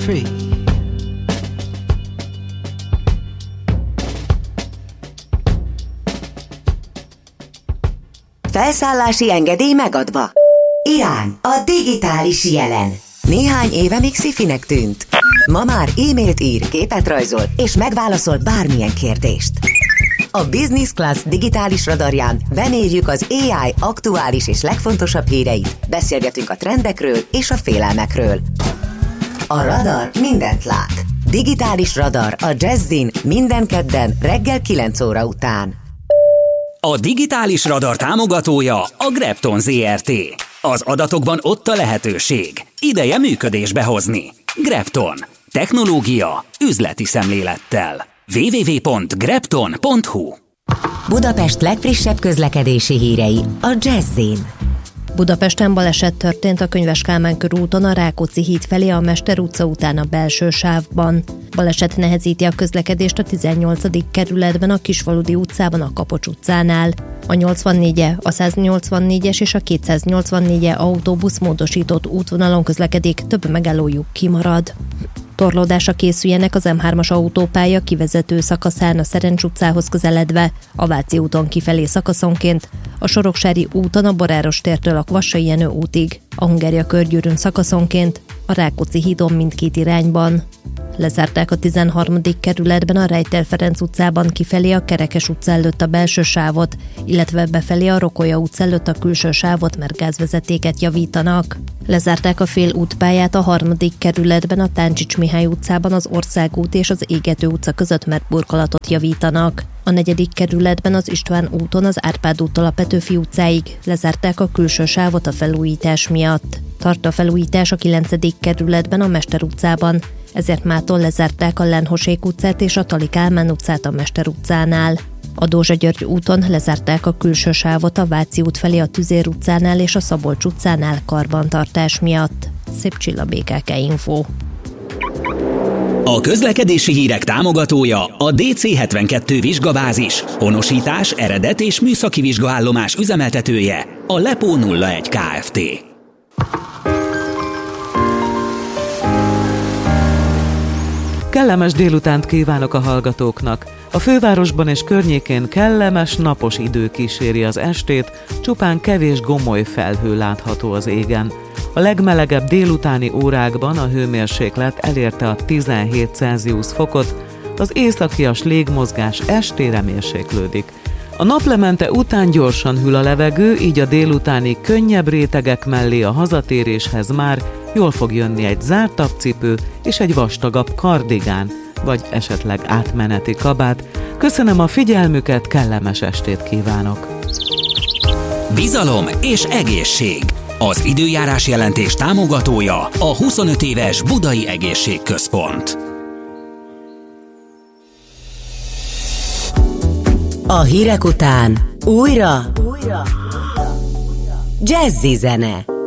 free. Felszállási engedély megadva. Irán, a digitális jelen. Néhány éve még sci-finek tűnt. Ma már e-mailt ír, képet rajzol, és megválaszol bármilyen kérdést. A Business Class digitális radarján bemérjük az AI aktuális és legfontosabb híreit, beszélgetünk a trendekről és a félelmekről. A radar mindent lát. Digitális radar a Jazzin minden kedden reggel 9 óra után. A digitális radar támogatója a Grepton Zrt. Az adatokban ott a lehetőség. Ideje működésbe hozni. Grepton. Technológia üzleti szemlélettel. www.grepton.hu. Budapest legfrissebb közlekedési hírei a Jazzin. Budapesten baleset történt a Könyves Kálmán körúton a Rákóczi híd felé a Mester utca után a belső sávban. Baleset nehezíti a közlekedést a 18. kerületben a Kisfaludy utcában a Kapocs utcánál. A 84-e, a 184-es és a 284-e autóbusz módosított útvonalon közlekedik, több megállójuk kimarad. Torlódásra készüljenek az M3-as autópálya kivezető szakaszán a Szerencs utcához közeledve, a Váci úton kifelé szakaszonként, a Soroksári úton a Boráros tértől a Kvassai Jenő útig, a Hungária körgyűrűn szakaszonként, a Rákóczi hídon mindkét irányban. Lezárták a 13. kerületben a Rejter Ferenc utcában kifelé a Kerekes utca előtt a belső sávot, illetve befelé a Rokolya utca előtt a külső sávot, mert gázvezetéket javítanak. Lezárták a félútpályát a 3. kerületben a Táncsics Mihály utcában az Országút és az Égető utca között, mert burkolatot javítanak. A 4. kerületben az István úton az Árpád úttól a Petőfi utcáig lezárták a külső sávot a felújítás miatt. Tart a felújítás a 9. kerületben a Mester utcában, ezért mától lezárták a Lenhosék utcát és a Tali Kálmán utcát a Mester utcánál. A Dózsa György úton lezárták a külső sávot a Váci út felé a Tüzér utcánál és a Szabolcs utcánál karbantartás miatt. Szép Csilla, BKK Info. A közlekedési hírek támogatója a DC72 vizsgabázis, honosítás, eredet és műszaki vizsgaállomás üzemeltetője, a Lepó 01 Kft. Kellemes délutánt kívánok a hallgatóknak! A fővárosban és környékén kellemes, napos idő kíséri az estét, csupán kevés gomoly felhő látható az égen. A legmelegebb délutáni órákban a hőmérséklet elérte a 17 Celsius fokot, az északias légmozgás estére mérséklődik. A naplemente után gyorsan hűl a levegő, így a délutáni könnyebb rétegek mellé a hazatéréshez már jól fog jönni egy zártabb cipő és egy vastagabb kardigán, vagy esetleg átmeneti kabát. Köszönöm a figyelmüket, kellemes estét kívánok! Bizalom és egészség. Az időjárás jelentés támogatója a 25 éves Budai Egészségközpont. A hírek után újra Jazzy zene.